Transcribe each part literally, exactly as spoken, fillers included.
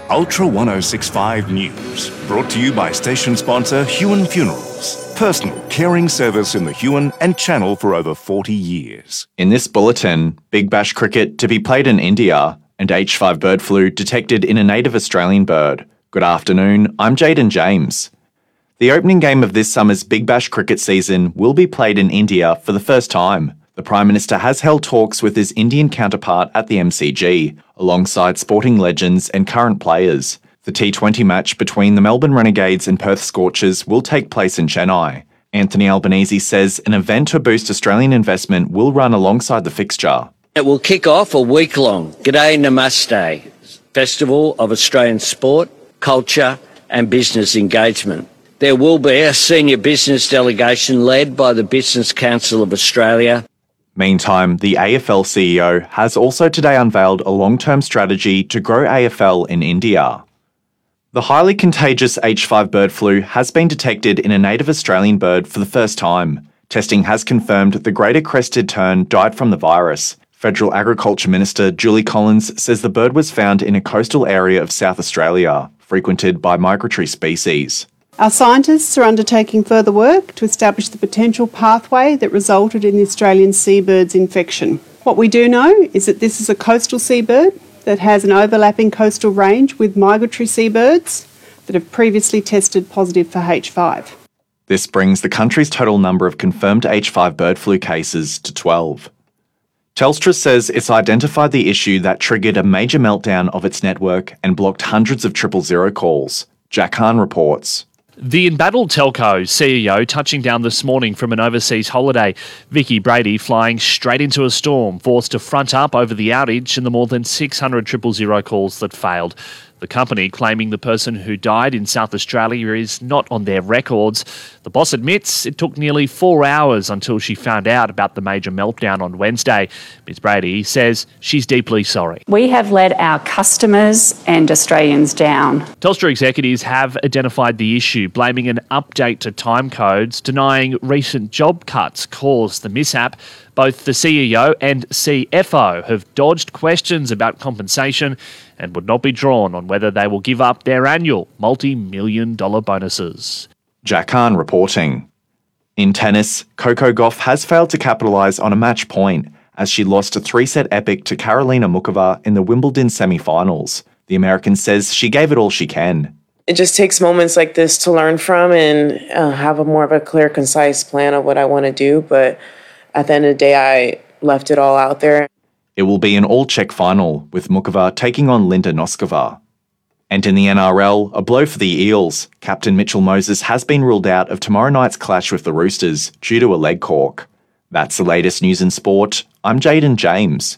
Ultra ten sixty-five News, brought to you by station sponsor Huon Funerals, personal caring service in the Huon and Channel for over forty years. In this bulletin, Big Bash cricket to be played in India and H five bird flu detected in a native Australian bird. Good afternoon, I'm Jaden James. The opening game of this summer's Big Bash cricket season will be played in India for the first time. The Prime Minister has held talks with his Indian counterpart at the M C G, alongside sporting legends and current players. The T twenty match between the Melbourne Renegades and Perth Scorchers will take place in Chennai. Anthony Albanese says an event to boost Australian investment will run alongside the fixture. It will kick off a week-long G'day Namaste Festival of Australian sport, culture and business engagement. There will be a senior business delegation led by the Business Council of Australia. Meantime, the A F L C E O has also today unveiled a long-term strategy to grow A F L in India. The highly contagious H five bird flu has been detected in a native Australian bird for the first time. Testing has confirmed the greater crested tern died from the virus. Federal Agriculture Minister Julie Collins says the bird was found in a coastal area of South Australia, frequented by migratory species. Our scientists are undertaking further work to establish the potential pathway that resulted in the Australian seabird's infection. What we do know is that this is a coastal seabird that has an overlapping coastal range with migratory seabirds that have previously tested positive for H five. This brings the country's total number of confirmed H five bird flu cases to twelve. Telstra says it's identified the issue that triggered a major meltdown of its network and blocked hundreds of triple zero calls. Jack Hahn reports. The embattled telco C E O touching down this morning from an overseas holiday. Vicky Brady flying straight into a storm, forced to front up over the outage and the more than six hundred triple zero calls that failed. The company claiming the person who died in South Australia is not on their records. The boss admits it took nearly four hours until she found out about the major meltdown on Wednesday. Miz Brady says she's deeply sorry. We have let our customers and Australians down. Telstra executives have identified the issue, blaming an update to time codes, denying recent job cuts caused the mishap. Both the C E O and C F O have dodged questions about compensation and would not be drawn on whether they will give up their annual multi-million dollar bonuses. Jack Hahn reporting. In tennis, Coco Gauff has failed to capitalise on a match point as she lost a three-set epic to Karolina Muchova in the Wimbledon semi-finals. The American says she gave it all she can. It just takes moments like this to learn from and uh, have a more of a clear, concise plan of what I want to do. But at the end of the day, I left it all out there. It will be an all-Czech final, with Muchova taking on Linda Noskova. And in the N R L, a blow for the Eels. Captain Mitchell Moses has been ruled out of tomorrow night's clash with the Roosters due to a leg cork. That's the latest news in sport. I'm Jaden James.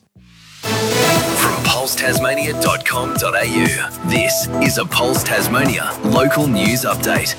From pulse tasmania dot com dot a u, this is a Pulse Tasmania local news update.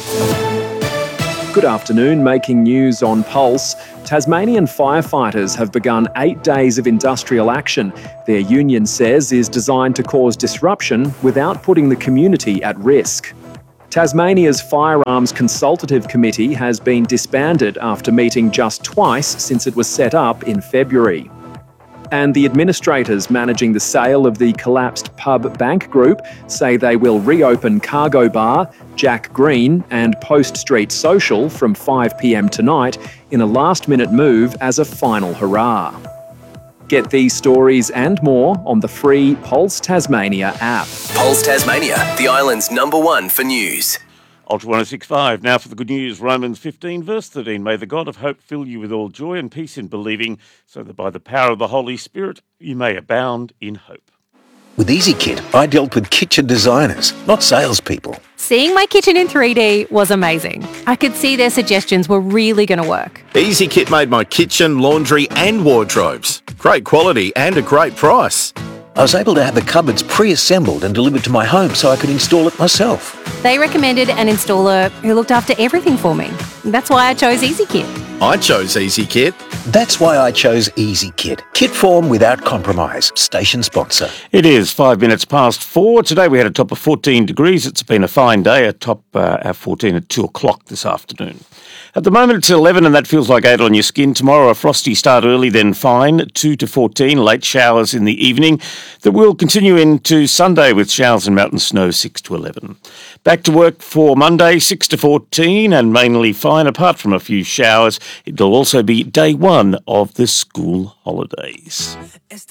Good afternoon. Making news on Pulse. Tasmanian firefighters have begun eight days of industrial action. Their union says is designed to cause disruption without putting the community at risk. Tasmania's Firearms Consultative Committee has been disbanded after meeting just twice since it was set up in February. And the administrators managing the sale of the collapsed Pub Bank Group say they will reopen Cargo Bar, Jack Green and Post Street Social from five p m tonight in a last-minute move as a final hurrah. Get these stories and more on the free Pulse Tasmania app. Pulse Tasmania, the island's number one for news. Ultra ten sixty-five, now for the good news. Romans fifteen, verse thirteen. May the God of hope fill you with all joy and peace in believing, so that by the power of the Holy Spirit you may abound in hope. With EasyKit, I dealt with kitchen designers, not salespeople. Seeing my kitchen in three D was amazing. I could see their suggestions were really going to work. EasyKit made my kitchen, laundry and wardrobes. Great quality and a great price. I was able to have the cupboards pre-assembled and delivered to my home so I could install it myself. They recommended an installer who looked after everything for me. That's why I chose EasyKit. I chose EasyKit. That's why I chose EasyKit. Kit form without compromise. Station sponsor. It is five minutes past four. Today we had a top of fourteen degrees. It's been a fine day. A top uh, at fourteen at two o'clock this afternoon. At the moment it's eleven and that feels like eight on your skin. Tomorrow a frosty start early, then fine, two to fourteen, late showers in the evening. That will continue into Sunday with showers and mountain snow, six to eleven. Back to work for Monday, six to fourteen and mainly fine apart from a few showers. It'll also be day one of the school holidays.